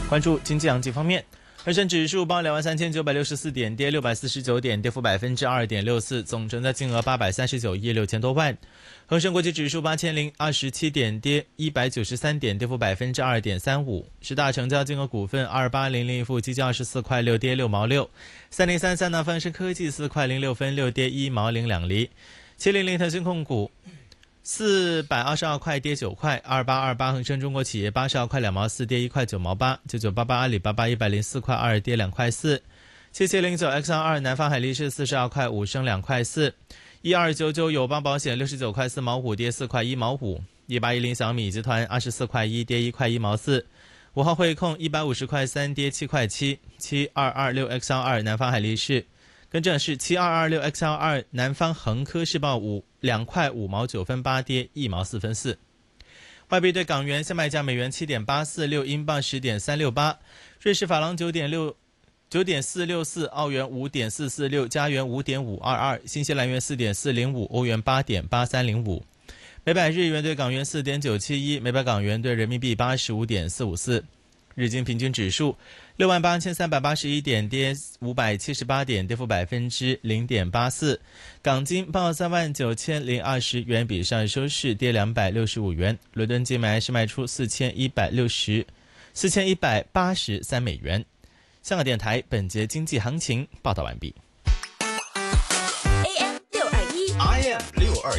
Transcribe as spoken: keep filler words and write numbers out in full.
关注经济行情方面，恒生指数报两万三千九百六十四点，跌六百四十九点，跌幅百分之二点六四，总成交金额八百三十九亿六千多万。恒生国际指数八千零二十七点，跌一百九十三点，跌幅百分之二点三五。十大成交金额股份二八零零富基金二十四块六，跌六毛六。三零三三南方生科技四块零六分六，跌一毛零两厘。七零零腾讯控股四百二十二块跌九块，二八二八恒生中国企业八十二块两毛四跌一块九毛八，九九八八阿里巴巴一百零四块二跌两块四，七七零九 X R 二南方海力士四十二块五升两块四，一二九九友邦保险六十九块四毛五跌四块一毛五，一八一零小米集团二十四块一跌一块一毛四，五号汇控一百五十块三跌七块七，七二二六 X R 二南方海力士。跟正是七二二六 X L 二南方恒科世报五两块五毛九分八跌一毛四分四。外币对港元现卖价美元七点八四六，英镑十点三六八，瑞士法郎九点六九点四六四，澳元五点四四六，加元五点五二二，新西兰元四点四零五，欧元八点八三零五。每百日元对港元四点九七一，每百港元对人民币八十五点四五四。日经平均指数六万八千三百八十一点，跌五百七十八点，跌幅百分之零点八四。港金报三万九千零二十元，比上收市跌两百六十五元。伦敦金买是卖出四千一百六十四千一百八十三美元。香港电台本节经济行情报道完毕。 A M 六二一 I